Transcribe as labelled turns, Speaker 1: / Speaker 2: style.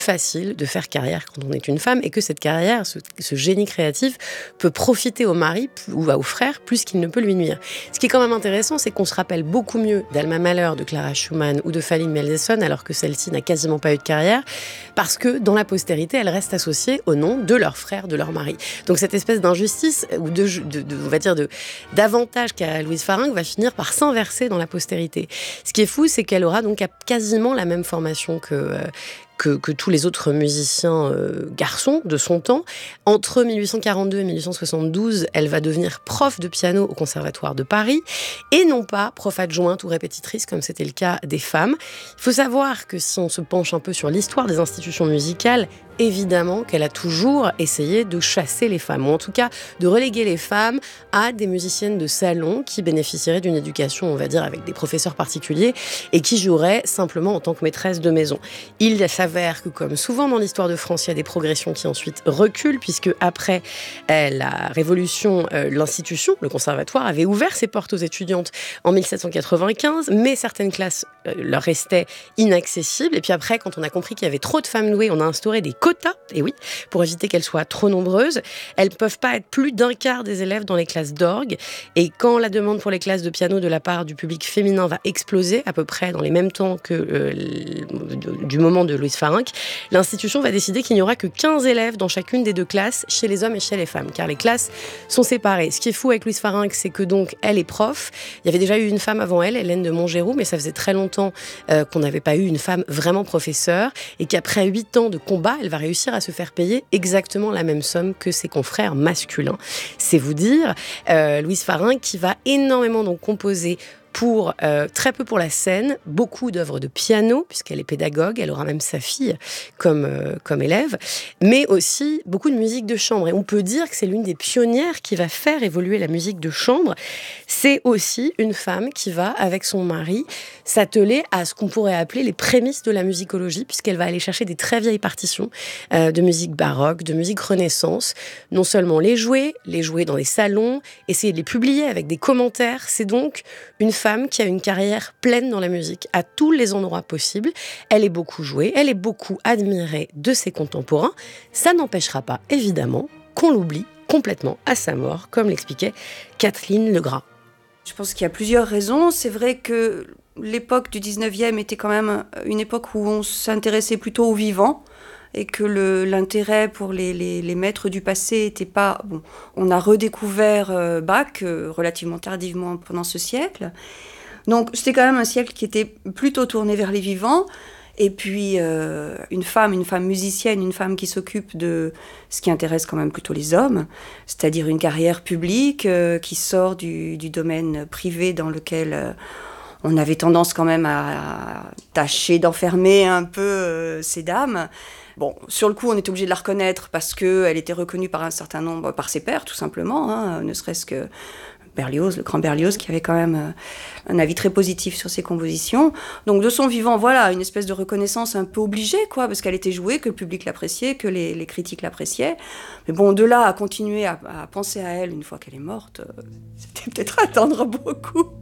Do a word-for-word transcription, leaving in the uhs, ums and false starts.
Speaker 1: facile de faire carrière quand on est une femme et que cette carrière, ce, ce génie créatif peut profiter au mari ou au frère plus qu'il ne peut lui nuire. Ce qui est quand même intéressant, c'est qu'on se rappelle beaucoup mieux d'Alma Mahler, de Clara Schumann ou de Fanny Mendelssohn alors que celle-ci n'a quasiment pas eu de carrière parce que dans la postérité, elles restent associées au nom de leur frère, de leur mari. Donc cette espèce d'injustice ou de, de, de on va dire de d'avantage qu'a Louise Faringue va finir par s'inverser dans la postérité. Ce qui est fou, c'est qu'elle aura donc quasiment la même formation que euh, Que, que tous les autres musiciens euh, garçons de son temps. Entre mille huit cent quarante-deux et mille huit cent soixante-douze, elle va devenir prof de piano au Conservatoire de Paris et non pas prof adjointe ou répétitrice comme c'était le cas des femmes. Il faut savoir que si on se penche un peu sur l'histoire des institutions musicales, évidemment qu'elle a toujours essayé de chasser les femmes, ou en tout cas de reléguer les femmes à des musiciennes de salon qui bénéficieraient d'une éducation, on va dire, avec des professeurs particuliers et qui joueraient simplement en tant que maîtresse de maison. Il s'avère que, comme souvent dans l'histoire de France, il y a des progressions qui ensuite reculent, puisque après euh, la Révolution, euh, l'institution, le conservatoire, avait ouvert ses portes aux étudiantes en mille sept cent quatre-vingt-quinze, mais certaines classes euh, leur restaient inaccessibles. Et puis après, quand on a compris qu'il y avait trop de femmes douées, on a instauré des quotas, et oui, pour éviter qu'elles soient trop nombreuses. Elles ne peuvent pas être plus d'un quart des élèves dans les classes d'orgue. Et quand la demande pour les classes de piano de la part du public féminin va exploser, à peu près dans les mêmes temps que euh, du moment de Louise Faringue, l'institution va décider qu'il n'y aura que quinze élèves dans chacune des deux classes, chez les hommes et chez les femmes, car les classes sont séparées. Ce qui est fou avec Louise Faringue, c'est que donc elle est prof. Il y avait déjà eu une femme avant elle, Hélène de Montgeroux, mais ça faisait très longtemps euh, qu'on n'avait pas eu une femme vraiment professeure, et qu'après huit ans de combat, elle va réussir à se faire payer exactement la même somme que ses confrères masculins. C'est vous dire, euh, Louise Faringue qui va énormément donc composer pour euh, très peu pour la scène, beaucoup d'œuvres de piano, puisqu'elle est pédagogue, elle aura même sa fille comme, euh, comme élève, mais aussi beaucoup de musique de chambre. Et on peut dire que c'est l'une des pionnières qui va faire évoluer la musique de chambre. C'est aussi une femme qui va, avec son mari, s'atteler à ce qu'on pourrait appeler les prémices de la musicologie, puisqu'elle va aller chercher des très vieilles partitions euh, de musique baroque, de musique renaissance, non seulement les jouer, les jouer dans les salons, essayer de les publier avec des commentaires. C'est donc une femme qui a une carrière pleine dans la musique, à tous les endroits possibles. Elle est beaucoup jouée, elle est beaucoup admirée de ses contemporains. Ça n'empêchera pas, évidemment, qu'on l'oublie complètement à sa mort, comme l'expliquait Kathleen Legras.
Speaker 2: Je pense qu'il y a plusieurs raisons. C'est vrai que l'époque du dix-neuvième était quand même une époque où on s'intéressait plutôt aux vivants, et que le, l'intérêt pour les, les, les maîtres du passé n'était pas... Bon, on a redécouvert euh, Bach euh, relativement tardivement pendant ce siècle. Donc c'était quand même un siècle qui était plutôt tourné vers les vivants. Et puis euh, une femme, une femme musicienne, une femme qui s'occupe de ce qui intéresse quand même plutôt les hommes, c'est-à-dire une carrière publique euh, qui sort du, du domaine privé dans lequel... Euh, on avait tendance quand même à, à tâcher d'enfermer un peu euh, ces dames. Bon, sur le coup, on était obligé de la reconnaître parce qu'elle était reconnue par un certain nombre, par ses pairs, tout simplement, hein, ne serait-ce que Berlioz, le grand Berlioz, qui avait quand même euh, un avis très positif sur ses compositions. Donc, de son vivant, voilà, une espèce de reconnaissance un peu obligée, quoi, parce qu'elle était jouée, que le public l'appréciait, que les, les critiques l'appréciaient. Mais bon, de là à continuer à, à penser à elle une fois qu'elle est morte, euh, c'était peut-être attendre beaucoup.